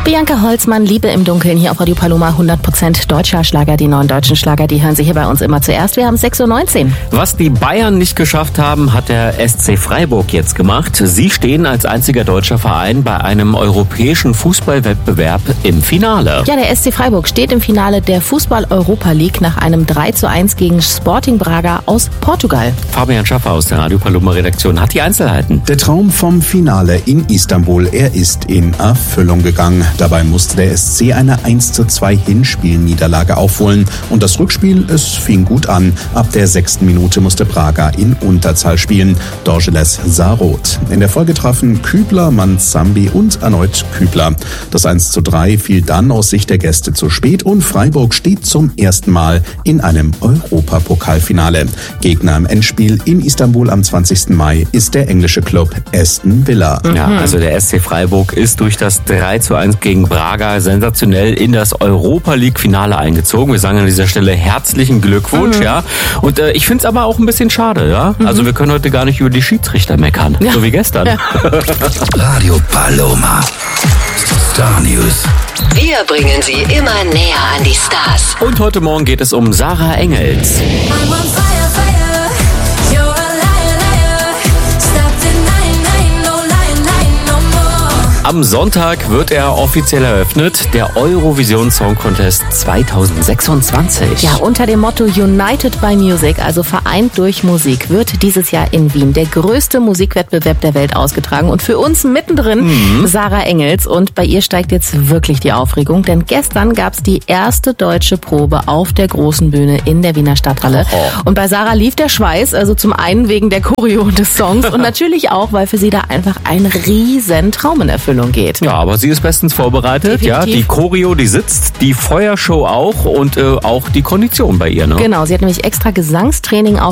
Bianca Holzmann, Liebe im Dunkeln, hier auf Radio Paloma, 100% deutscher Schlager. Die neuen deutschen Schlager, die hören Sie hier bei uns immer zuerst. Wir haben 6:19 Uhr. Was die Bayern nicht geschafft haben, hat der SC Freiburg jetzt gemacht. Sie stehen als einziger deutscher Verein bei einem europäischen Fußballwettbewerb im Finale. Ja, der SC Freiburg steht im Finale der Fußball-Europa League nach einem 3:1 gegen Sporting Braga aus Portugal. Fabian Schaffer aus der Radio Paloma Redaktion hat die Einzelheiten. Der Traum vom Finale in Istanbul, er ist in Erfüllung gegangen. Dabei musste der SC eine 1:2 Hinspielniederlage aufholen. Und das Rückspiel, es fing gut an. Ab der 6. Minute musste Braga in Unterzahl spielen. Dorgeles sah rot. In der Folge trafen Kübler, Manzambi und erneut Kübler. Das 1:3 fiel dann aus Sicht der Gäste zu spät und Freiburg steht zum ersten Mal in einem Europapokalfinale. Gegner im Endspiel in Istanbul am 20. Mai ist der englische Club Aston Villa. Ja, also der SC Freiburg ist durch das 3:1 gegen Braga sensationell in das Europa-League-Finale eingezogen. Wir sagen an dieser Stelle herzlichen Glückwunsch, ja. Und ich finde es aber auch ein bisschen schade, ja. Also wir können heute gar nicht über die Schiedsrichter meckern, so wie gestern. Ja. Radio Paloma. Star News. Wir bringen Sie immer näher an die Stars. Und heute Morgen geht es um Sarah Engels. Am Sonntag wird er offiziell eröffnet, der Eurovision Song Contest 2026. Ja, unter dem Motto United by Music, also vereint durch Musik, wird dieses Jahr in Wien der größte Musikwettbewerb der Welt ausgetragen. Und für uns mittendrin Sarah Engels. Und bei ihr steigt jetzt wirklich die Aufregung, denn gestern gab es die erste deutsche Probe auf der großen Bühne in der Wiener Stadthalle. Und bei Sarah lief der Schweiß, also zum einen wegen der Choreo des Songs und natürlich auch, weil für sie da einfach ein riesen Traum in Erfüllung geht. Ja, aber sie ist bestens vorbereitet. Definitiv. Ja, die Choreo, die sitzt, die Feuershow auch und auch die Kondition bei ihr. Ne? Genau, sie hat nämlich extra Gesangstraining